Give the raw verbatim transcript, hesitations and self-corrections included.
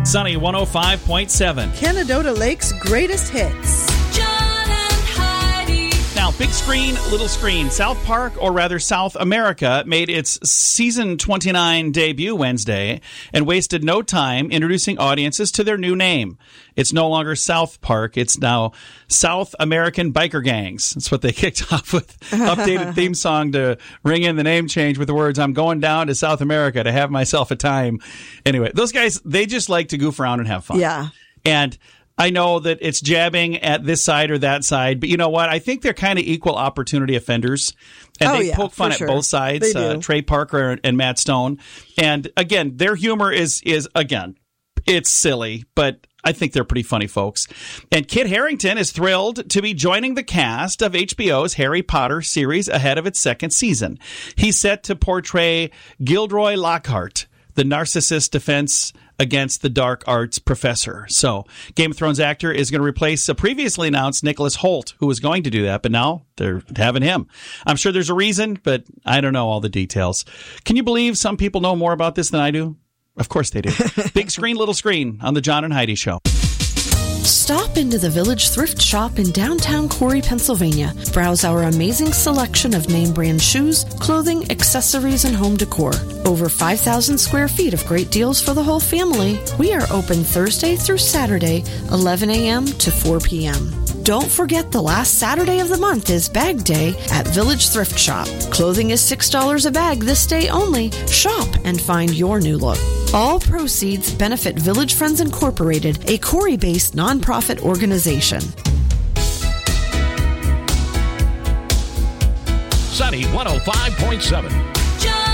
Sunny one oh five point seven. Canadota Lake's greatest hits. Now, big screen, little screen. South Park, or rather South America, made its season twenty-nine debut Wednesday and wasted no time introducing audiences to their new name. It's no longer South Park. It's now South American Biker Gangs. That's what they kicked off with. Updated theme song to ring in the name change with the words, "I'm going down to South America to have myself a time." Anyway, those guys, they just like to goof around and have fun. Yeah. And I know that it's jabbing at this side or that side, but you know what? I think they're kind of equal opportunity offenders, and oh, they yeah, poke fun at sure. both sides. Uh, Trey Parker and Matt Stone, and again, their humor is is again, it's silly, but I think they're pretty funny folks. And Kit Harington is thrilled to be joining the cast of H B O's Harry Potter series ahead of its second season. He's set to portray Gilderoy Lockhart, the narcissist defense against the dark arts professor. So, Game of Thrones actor is going to replace a previously announced Nicholas Hoult, who was going to do that, but now they're having him. I'm sure there's a reason, but I don't know all the details. Can you believe some people know more about this than I do? Of course they do. Big screen, little screen on the John and Heidi Show. Stop into the Village Thrift Shop in downtown Corey, Pennsylvania. Browse our amazing selection of name brand shoes, clothing, accessories, and home decor. Over five thousand square feet of great deals for the whole family. We are open Thursday through Saturday, eleven a.m. to four p.m. Don't forget the last Saturday of the month is Bag Day at Village Thrift Shop. Clothing is six dollars a bag this day only. Shop and find your new look. All proceeds benefit Village Friends Incorporated, a Corey-based nonprofit organization. Sunny one oh five point seven.